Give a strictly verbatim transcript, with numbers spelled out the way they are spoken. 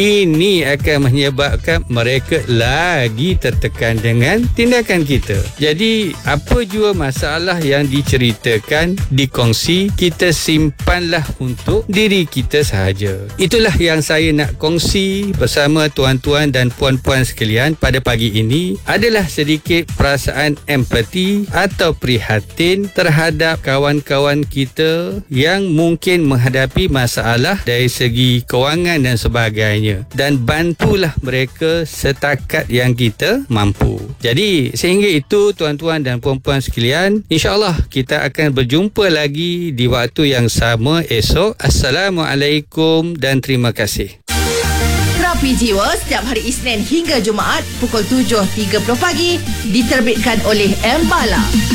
Ini akan menyebabkan mereka lagi tertekan dengan tindakan kita. Jadi, apa jua masalah yang diceritakan, dikongsi, kita simpanlah untuk diri kita sahaja. Itulah yang saya nak kongsi bersama tuan-tuan dan puan-puan sekalian pada pagi ini, adalah sedikit perasaan empati atau prihatin terhadap kawan-kawan kita yang mungkin menghadapi masalah dari segi kewangan dan sebagainya. Dan bantulah mereka setakat yang kita mampu. Jadi sehingga itu tuan-tuan dan puan-puan sekalian, insya-Allah kita akan berjumpa lagi di waktu yang sama esok. Assalamualaikum dan terima kasih. Terapi Jiwa setiap hari Isnin hingga Jumaat pukul tujuh tiga puluh pagi diterbitkan oleh M Bala.